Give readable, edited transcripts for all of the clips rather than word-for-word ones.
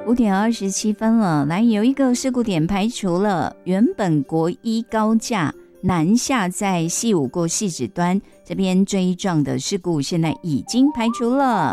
5:27了，来，有一个事故点排除了，原本国一高架南下在西武过汐止端这边追撞的事故，现在已经排除了。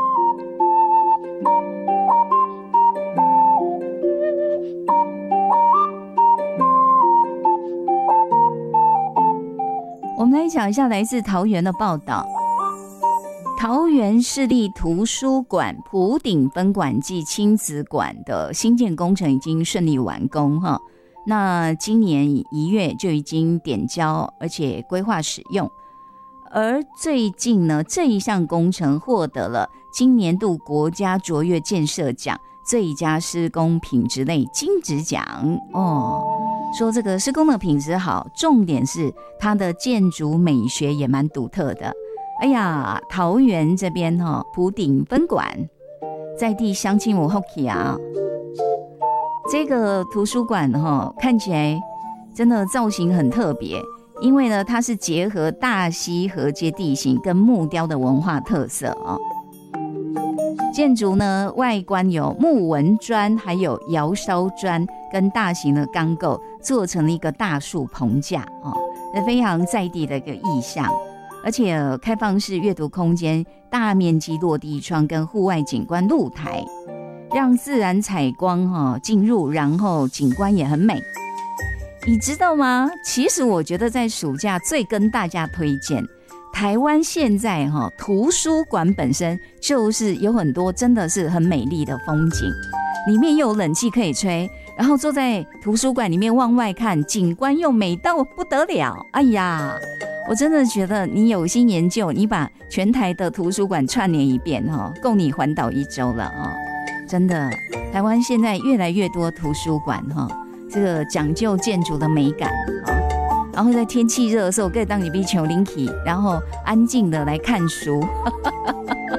我们来讲一下来自桃园的报道。桃园市立图书馆埔顶分馆暨亲子馆的新建工程已经顺利完工哈，那今年1月就已经点交，而且规划使用。而最近呢，这一项工程获得了今年度国家卓越建设奖最佳施工品质类金质奖哦。说这个施工的品质好，重点是它的建筑美学也蛮独特的。哎呀，桃园这边埔顶分馆在地乡亲我好奇啊，这个图书馆看起来真的造型很特别，因为呢它是结合大溪河街地形跟木雕的文化特色哦。建筑呢外观有木纹砖，还有窑烧砖跟大型的钢构，做成了一个大树棚架哦，非常在地的一个意象。而且开放式阅读空间、大面积落地窗跟户外景观露台，让自然采光进入，然后景观也很美。你知道吗？其实我觉得在暑假最跟大家推荐台湾现在图书馆本身就是有很多真的是很美丽的风景，里面又有冷气可以吹，然后坐在图书馆里面往外看，景观又美到不得了。哎呀，我真的觉得你有心研究，你把全台的图书馆串联一遍够你环岛1周了真的，台湾现在越来越多图书馆这个讲究建筑的美感然后在天气热的时候可以当你比丘灵体，然后安静的来看书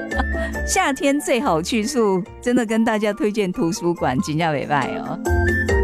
夏天最好去处，真的跟大家推荐图书馆，真的不错